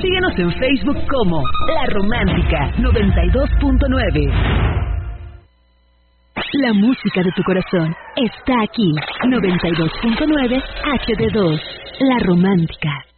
Síguenos en Facebook como La Romántica 92.9. La música de tu corazón está aquí. 92.9 HD2. La Romántica.